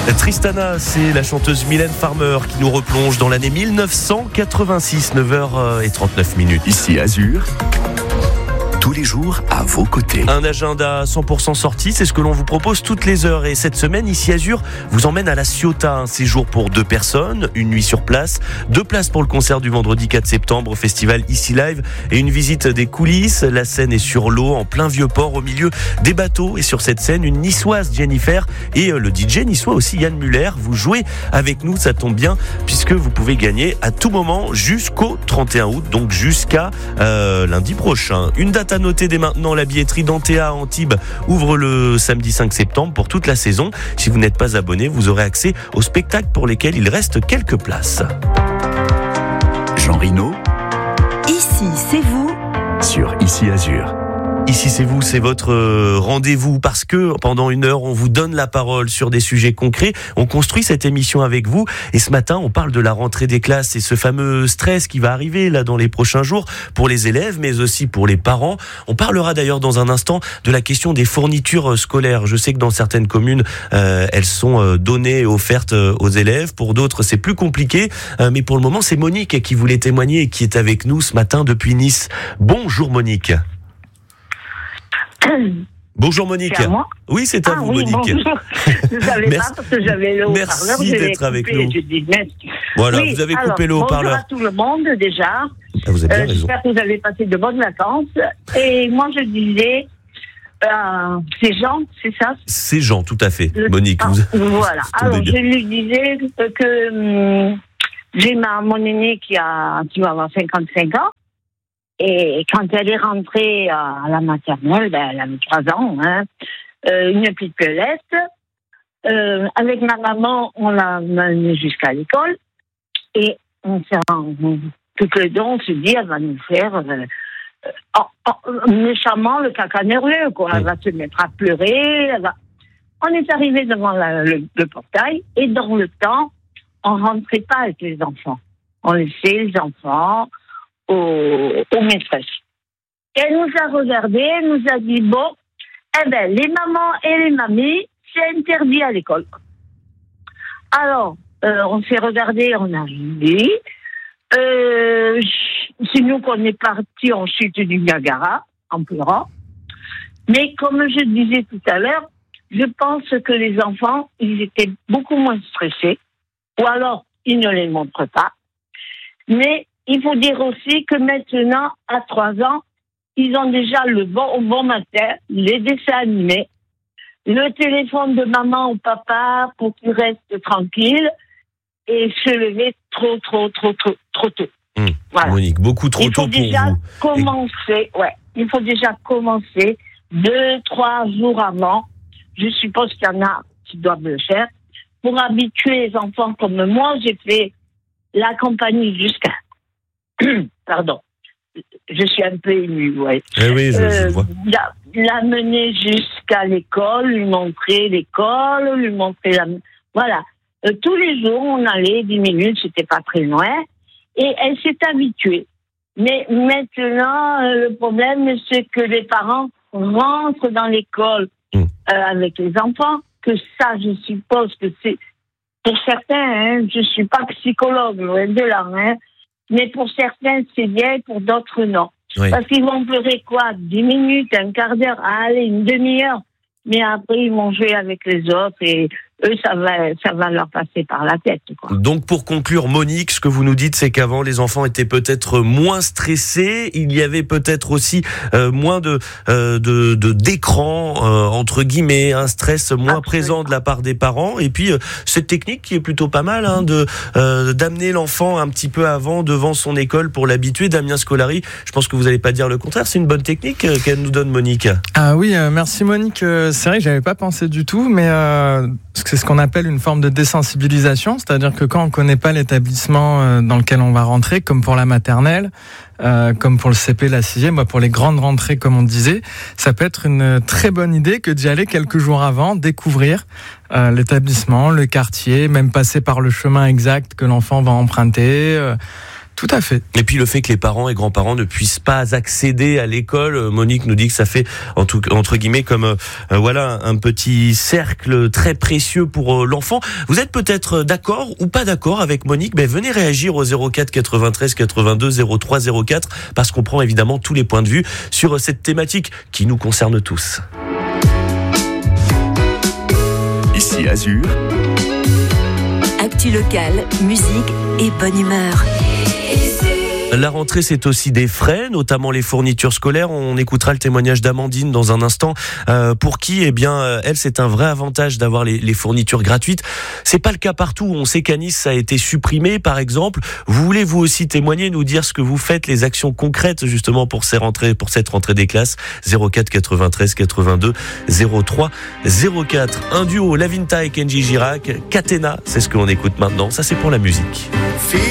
Tristana, c'est la chanteuse Mylène Farmer qui nous replonge dans l'année 1986, 9h39. Ici Azur, tous les jours à vos côtés. Un agenda 100% sorti, c'est ce que l'on vous propose toutes les heures. Et cette semaine, ici Azur vous emmène à la Ciotat. Un séjour pour 2 personnes, une nuit sur place, 2 places pour le concert du vendredi 4 septembre au festival Ici Live et une visite des coulisses. La scène est sur l'eau, en plein Vieux-Port, au milieu des bateaux. Et sur cette scène, une niçoise, Jennifer, et le DJ niçois aussi, Yann Muller. Vous jouez avec nous, ça tombe bien, puisque vous pouvez gagner à tout moment jusqu'au 31 août, donc jusqu'à lundi prochain. Une date à noter dès maintenant, la billetterie d'Antea à Antibes ouvre le samedi 5 septembre pour toute la saison. Si vous n'êtes pas abonné, vous aurez accès aux spectacles pour lesquels il reste quelques places. Jean Rino, Ici, c'est vous. sur Ici Azur. Ici c'est vous, c'est votre rendez-vous parce que pendant 1 heure on vous donne la parole sur des sujets concrets. On construit cette émission avec vous et ce matin on parle de la rentrée des classes et ce fameux stress qui va arriver là dans les prochains jours pour les élèves mais aussi pour les parents. On parlera d'ailleurs dans un instant de la question des fournitures scolaires. Je sais que dans certaines communes elles sont données et offertes aux élèves. Pour d'autres c'est plus compliqué mais pour le moment c'est Monique qui voulait témoigner et qui est avec nous ce matin depuis Nice. Bonjour Monique. Bonjour Monique. C'est à moi ? Oui, c'est à vous Monique. Bonjour. Je ne savais pas parce que j'avais le haut-parleur. Merci d'être avec nous. Voilà, oui, vous avez coupé alors, le haut-parleur. Bonjour à tout le monde déjà. Ah, vous avez bien raison. J'espère que vous avez passé de bonnes vacances. Et moi je disais, c'est Jean, c'est ça ? C'est Jean, tout à fait. Monique, voilà. Alors je lui disais que j'ai mon aînée qui va avoir 55 ans. Et quand elle est rentrée à la maternelle, elle avait 3 ans, une petite pelette. Avec ma maman, on l'a menée jusqu'à l'école. Et on s'est rendu que on se dit, elle va nous faire méchamment le caca nerveux, quoi. Elle va se mettre à pleurer. On est arrivé devant le portail et dans le temps, on rentrait pas avec les enfants. On laissait les enfants aux maîtresses. Elle nous a regardé, elle nous a dit, bon, les mamans et les mamies, c'est interdit à l'école. Alors, on s'est regardé, on a ri. C'est nous qu'on est partis en chute du Niagara, en pleurant. Mais comme je disais tout à l'heure, je pense que les enfants, ils étaient beaucoup moins stressés, ou alors, ils ne les montrent pas. Mais il faut dire aussi que maintenant, à 3 ans, ils ont déjà le bon matin, les dessins animés, le téléphone de maman ou papa pour qu'ils restent tranquilles et se lever trop tôt. Voilà. Monique, beaucoup trop tôt pour vous. Il faut déjà commencer 2-3 jours avant. Je suppose qu'il y en a qui doivent le faire pour habituer les enfants comme moi, j'ai fait la compagnie jusqu'à... Pardon, je suis un peu émue, ouais. Oui, je vois. L'amener jusqu'à l'école, lui montrer l'école, lui montrer Voilà. Tous les jours, on allait 10 minutes, c'était pas très loin, et elle s'est habituée. Mais maintenant, le problème, c'est que les parents rentrent dans l'école avec les enfants, que ça, je suppose que c'est... Pour certains, je suis pas psychologue, loin de là, mais pour certains, c'est bien, pour d'autres, non. Oui. Parce qu'ils vont pleurer 10 minutes, un quart d'heure, allez, une demi-heure. Mais après, ils vont jouer avec les autres et eux, ça va leur passer par la tête, quoi. Donc, pour conclure, Monique, ce que vous nous dites, c'est qu'avant, les enfants étaient peut-être moins stressés. Il y avait peut-être aussi moins d'écran, entre guillemets, un stress moins présent de la part des parents. Et puis, cette technique qui est plutôt pas mal, d'amener l'enfant un petit peu avant devant son école pour l'habituer. Damien Scolari, je pense que vous n'allez pas dire le contraire. C'est une bonne technique qu'elle nous donne, Monique. Ah oui, merci Monique. C'est vrai que j'avais pas pensé du tout, mais c'est ce qu'on appelle une forme de désensibilisation, c'est-à-dire que quand on connaît pas l'établissement dans lequel on va rentrer, comme pour la maternelle, comme pour le CP, la 6e, pour les grandes rentrées, comme on disait, ça peut être une très bonne idée que d'y aller quelques jours avant, découvrir l'établissement, le quartier, même passer par le chemin exact que l'enfant va emprunter, Tout à fait. Et puis le fait que les parents et grands-parents ne puissent pas accéder à l'école, Monique nous dit que ça fait entre guillemets comme voilà un petit cercle très précieux pour l'enfant. Vous êtes peut-être d'accord ou pas d'accord avec Monique? Venez réagir au 04 93 82 03 04 parce qu'on prend évidemment tous les points de vue sur cette thématique qui nous concerne tous. Ici Azur. Actu locale, musique et bonne humeur. La rentrée, c'est aussi des frais, notamment les fournitures scolaires. On écoutera le témoignage d'Amandine dans un instant, pour qui, elle, c'est un vrai avantage d'avoir les fournitures gratuites. C'est pas le cas partout. On sait qu'à Nice, ça a été supprimé, par exemple. Vous voulez vous aussi témoigner, nous dire ce que vous faites, les actions concrètes justement pour cette rentrée des classes. 04 93 82 03 04. Un duo, Lavinta et Kenji Girac, Catena, c'est ce qu'on écoute maintenant. Ça, c'est pour la musique.